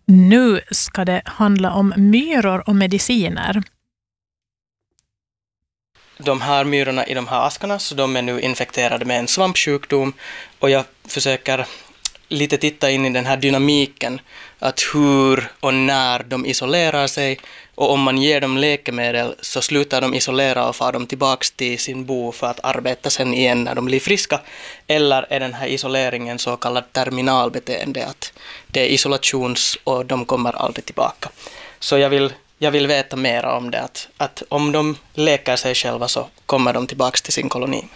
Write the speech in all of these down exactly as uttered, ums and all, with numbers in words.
Nu ska det handla om myror och mediciner. De här myrorna i de här askarna, så de är nu infekterade med en svampsjukdom, och jag försöker lite titta in i den här dynamiken, att hur och när de isolerar sig, och om man ger dem läkemedel så slutar de isolera och far de tillbaks till sin bo för att arbeta sen igen när de blir friska, eller är den här isoleringen så kallad terminalbeteende, att det är isolations och de kommer aldrig tillbaka. Så jag vill Jag vill veta mer om det, att, att om de läker sig själva så kommer de tillbaka till sin koloni.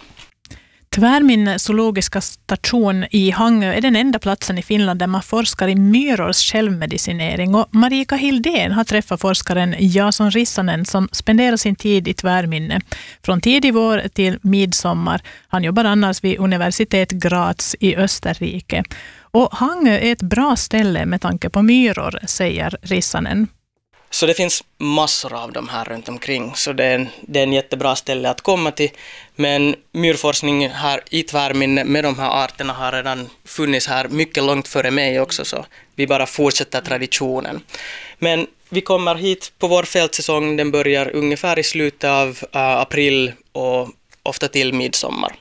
Tvärminne zoologiska station i Hangö är den enda platsen i Finland där man forskar i myrors självmedicinering. Och Marika Hildén har träffat forskaren Jason Rissanen som spenderar sin tid i Tvärminne. Från tidig vår till midsommar. Han jobbar annars vid Universitet Graz i Österrike. Och Hangö är ett bra ställe med tanke på myror, säger Rissanen. Så det finns massor av dem här runt omkring, så det är en, det är en jättebra ställe att komma till. Men myrforskning här i Tvärminne med de här arterna har redan funnits här mycket långt före mig också, så vi bara fortsätter traditionen. Men vi kommer hit på vår fältsäsong, den börjar ungefär i slutet av uh, april och ofta till midsommar.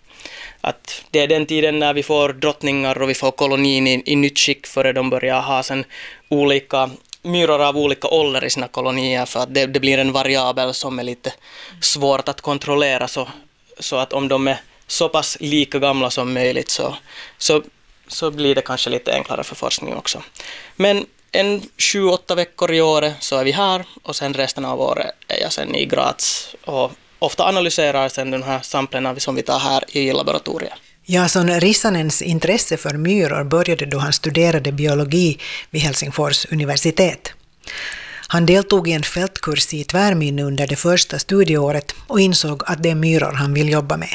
Att det är den tiden när vi får drottningar och vi får kolonin i, i nytt skick före de börjar ha sen olika myror av olika ålder i sina kolonier, för att det, det blir en variabel som är lite svårt att kontrollera, så, så att om de är så pass lika gamla som möjligt så, så, så blir det kanske lite enklare för forskning också. Men en sju, åtta veckor i året så är vi här, och sen resten av året är jag sen i Graz och ofta analyserar sen den här samplen som vi tar här i laboratoriet. Jason Rissanens intresse för myror började då han studerade biologi vid Helsingfors universitet. Han deltog i en fältkurs i Tvärminne under det första studieåret och insåg att det är myror han vill jobba med.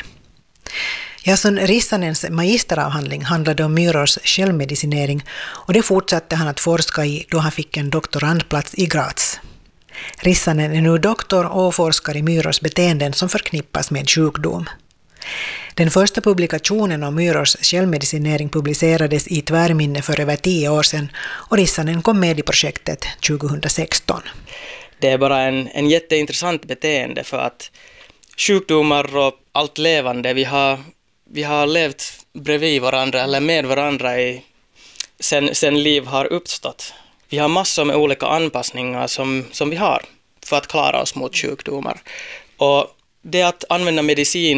Jason Rissanens magisteravhandling handlade om myrors självmedicinering, och det fortsatte han att forska i då han fick en doktorandplats i Graz. Rissanen är nu doktor och forskar i myrors beteenden som förknippas med sjukdom. Den första publikationen om myrors självmedicinering publicerades i Tvärminne för över tio år sedan, och Rissanen kom med i projektet tjugohundrasexton. Det är bara en, en jätteintressant beteende, för att sjukdomar och allt levande, vi har, vi har levt bredvid varandra eller med varandra i, sen, sen liv har uppstått. Vi har massor med olika anpassningar som, som vi har för att klara oss mot sjukdomar. Och det att använda medicin,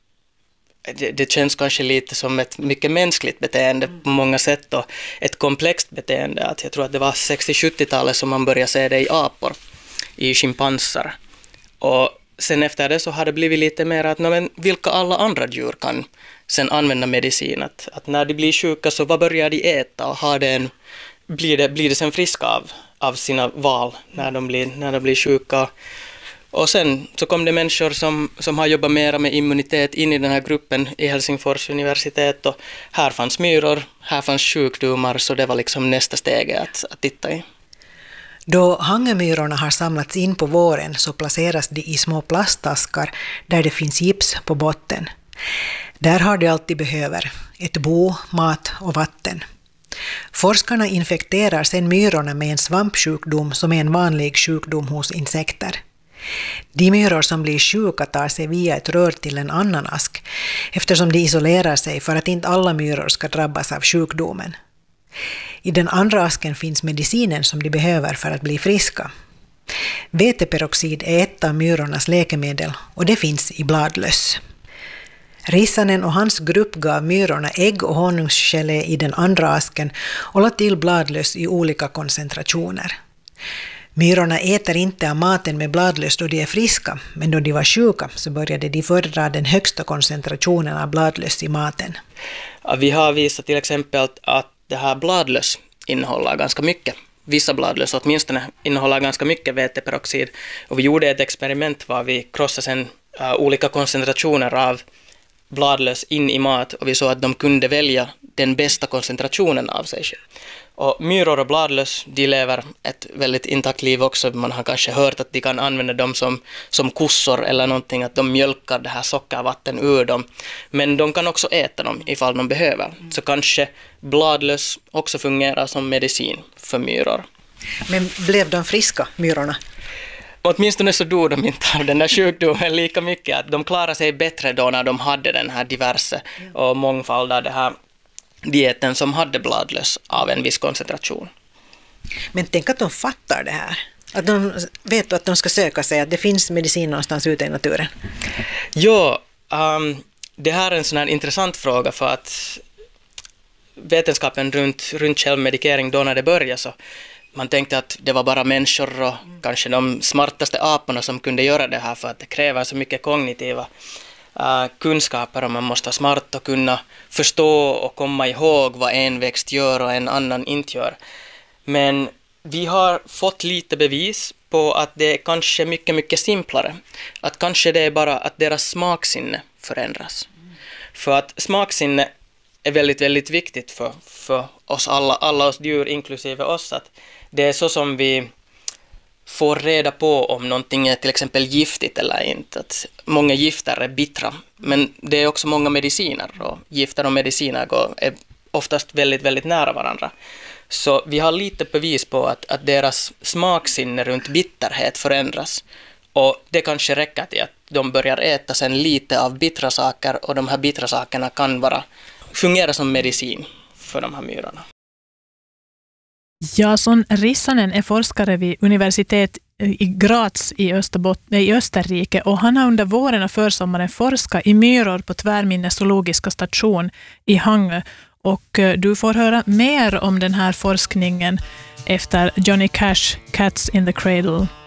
det, det känns kanske lite som ett mycket mänskligt beteende på många sätt, och ett komplext beteende. Att jag tror att det var sextio-sjuttiotalet som man började se det i apor, i schimpanser. Och sen efter det så har det blivit lite mer att no, men vilka alla andra djur kan sen använda medicin. Att, att när de blir sjuka så vad börjar de äta, och har det en, blir, det, blir det sen friska av, av sina val när de blir, när de blir sjuka. Och sen så kom det människor som, som har jobbat mer med immunitet in i den här gruppen i Helsingfors universitet, och här fanns myror, här fanns sjukdomar, så det var liksom nästa steg att, att titta i. Då Hangömyrorna har samlats in på våren så placeras de i små plastaskar där det finns gips på botten. Där har de allt de behöver, ett bo, mat och vatten. Forskarna infekterar sedan myrorna med en svampsjukdom som är en vanlig sjukdom hos insekter. De myror som blir sjuka tar sig via ett rör till en annan ask, eftersom de isolerar sig för att inte alla myror ska drabbas av sjukdomen. I den andra asken finns medicinen som de behöver för att bli friska. Veteperoxid är ett av myrornas läkemedel, och det finns i bladlöss. Rissanen och hans grupp gav myrorna ägg och honungsgelé i den andra asken och lade till bladlöss i olika koncentrationer. Myrorna äter inte av maten med bladlöss då de är friska, men då de var sjuka så började de föredra den högsta koncentrationen av bladlöss i maten. Vi har visat till exempel att det här bladlöss innehåller ganska mycket. Vissa bladlöss åtminstone innehåller ganska mycket veteperoxid. Och vi gjorde ett experiment var vi krossade sen uh, olika koncentrationer av bladlöss in i mat och vi såg att de kunde välja den bästa koncentrationen av sig själv. Och myror och bladlöss, de lever ett väldigt intakt liv också. Man har kanske hört att de kan använda dem som, som kossor eller någonting, att de mjölkar det här sockervatten ur dem. Men de kan också äta dem ifall de behöver. Mm. Så kanske bladlöss också fungerar som medicin för myror. Men blev de friska, myrorna? Åtminstone så dog de inte av den där sjukdomen lika mycket. Att de klarade sig bättre då när de hade den här diverse och mångfald av det här dieten som hade bladlöss av en viss koncentration. Men tänk att de fattar det här. Att de vet att de ska söka sig, att det finns medicin någonstans ute i naturen. Ja, um, det här är en sån här intressant fråga för att vetenskapen runt, runt självmedikering då när det började så man tänkte att det var bara människor och mm. kanske de smartaste aporna som kunde göra det här för att det kräver så mycket kognitiva uh, kunskaper och man måste vara smart och kunna förstå och komma ihåg vad en växt gör och en annan inte gör. Men vi har fått lite bevis på att det är kanske mycket, mycket simplare. Att kanske det är bara att deras smaksinne förändras. Mm. För att smaksinne är väldigt, väldigt viktigt för, för oss alla, alla oss djur inklusive oss. Att det är så som vi får reda på om någonting är till exempel giftigt eller inte. Att många gifter är bittra, men det är också många mediciner och gifter och mediciner går, är oftast väldigt, väldigt nära varandra. Så vi har lite bevis på att, att deras smaksinne runt bitterhet förändras. Och det kanske räcker till att de börjar äta sen lite av bittra saker och de här bittra sakerna kan vara, fungera som medicin för de här myrorna. Jason Rissanen är forskare vid universitet i Graz i, Österbot- i Österrike och han har under våren och försommaren forskat i myror på Tvärminne zoologiska station i Hangö. Och du får höra mer om den här forskningen efter Johnny Cash, Cats in the Cradle.